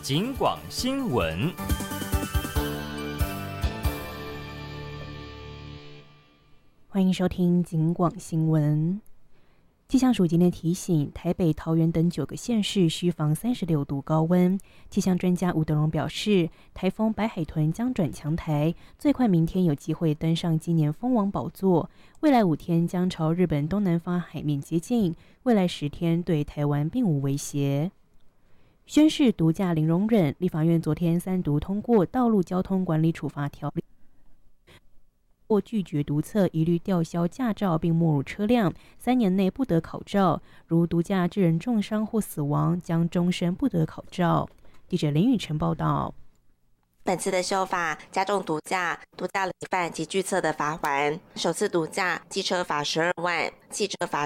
警广新闻。 欢迎收听警广新闻。气象署今天提醒，台北、桃园等9个县市需防36度高温。气象专家吴德荣表示，台风白海豚将转强台，最快明天有机会登上今年封王宝座，未来5天将朝日本东南方海面接近，未来10天对台湾并无威胁。宣示毒驾零容忍，立法院昨天3读通过《道路交通管理处罚条例》。或拒绝毒测，一律吊销驾照并没入车辆，3年内不得考照。如毒驾致人重伤或死亡，将终身不得考照。记者林宇晨报道。 本次的修法加重毒驾累犯及拒测的罚锾，首次毒驾机车罚12万，汽车罚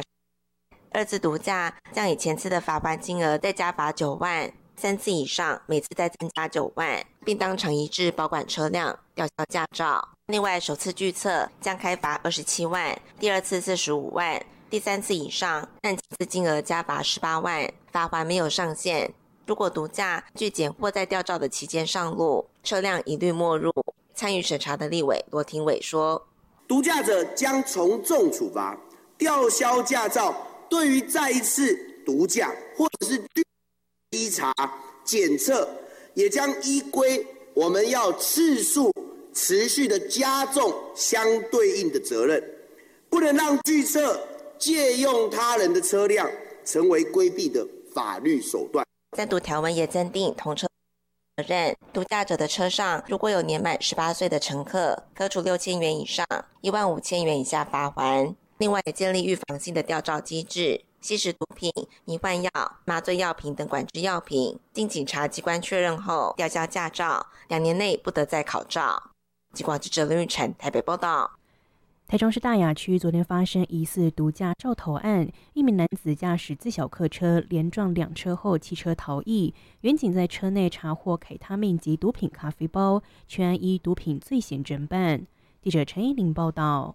2次毒驾将以前次的罚锾金额再加罚9万，3次以上每次再增加9万，并当场移至保管车辆，吊销驾照。另外，首次拒测将开罚27万，第2次45万，第3次以上按次金额加罚18万，罚锾没有上限。如果毒驾拒检或在吊照的期间上路，车辆一律没入。参与审查的立委罗廷伟说， 毒驾者将从重处罚，吊销驾照。对于再一次毒驾或者是稽查检测，也将依规我们要次数持续的加重相对应的责任，不能让拒测借用他人的车辆成为规避的法律手段。 3读条文也增订同车责任，毒驾者的车上如果有年满18岁的乘客，科处6000元以上15000元以下罚锾。另外也建立预防性的吊照机制，吸食毒品、迷幻药、麻醉药品等管制药品，经警察机关确认后吊销驾照，2年内不得再考照。警广记者林玉宸台北报道。 台中市大雅区昨天发生疑似毒驾肇逃案，一名男子驾驶自小客车连撞2车后弃车逃逸，员警在车内查获凯他命及毒品咖啡包，全案依毒品罪嫌侦办。记者陈依玲报道。